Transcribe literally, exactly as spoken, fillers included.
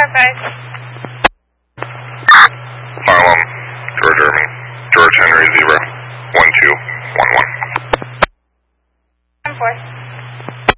five. Harlem, George Irving, George Henry, zero, one two one one.